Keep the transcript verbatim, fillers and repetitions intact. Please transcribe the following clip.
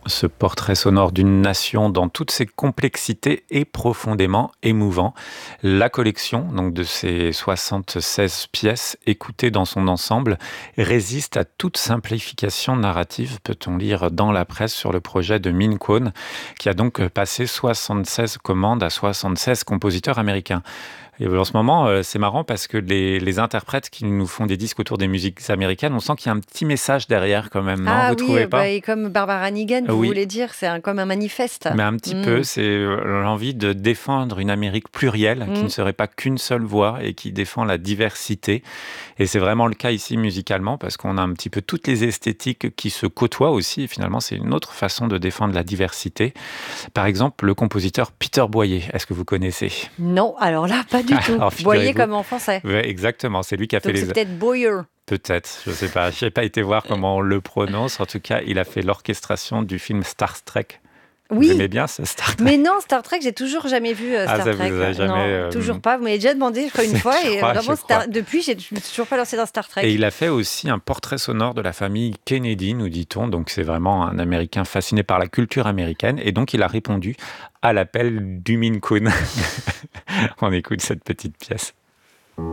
Ce portrait sonore d'une nation dans toutes ses complexités est profondément émouvant. La collection, donc de ces soixante-seize pièces écoutées dans son ensemble, résiste à toute simplification narrative, peut-on lire dans la presse sur le projet de Min Kwon, qui a donc passé soixante-seize commandes à soixante-seize compositeurs américains. Et en ce moment, euh, c'est marrant parce que les, les interprètes qui nous font des disques autour des musiques américaines, on sent qu'il y a un petit message derrière quand même, non? Ah Vous oui, trouvez euh, bah, pas? et comme Barbara Hannigan, vous Oui. voulez dire, c'est un- comme un manifeste. Mais un petit peu, Mm. c'est euh, l'envie de défendre une Amérique plurielle qui Mm. ne serait pas qu'une seule voix et qui défend la diversité. Et c'est vraiment le cas ici musicalement parce qu'on a un petit peu toutes les esthétiques qui se côtoient aussi. Et finalement, c'est une autre façon de défendre la diversité. Par exemple, le compositeur Peter Boyer. Est-ce que vous connaissez? Non, alors là, pas du tout. Alors, Voyez figurez-vous. comme en français. Ouais, exactement, c'est lui qui a fait Donc c'est les... peut-être Boyer. Peut-être, je sais pas. Je n'ai pas été voir comment on le prononce. En tout cas, il a fait l'orchestration du film Star Trek. Vous aimez Oui, bien ce Star Trek? mais non, Star Trek, j'ai toujours jamais vu euh, Ah, Star ça vous Trek. a jamais... Non, euh, toujours pas. Vous m'avez déjà demandé, je crois, une fois, je et crois, je vraiment, crois. Star- depuis, j'ai- je ne me suis toujours pas lancée dans Star Trek. Et il a fait aussi un portrait sonore de la famille Kennedy, nous dit-on. Donc c'est vraiment un Américain fasciné par la culture américaine. Et donc il a répondu à l'appel du Min Kun. On écoute cette petite pièce.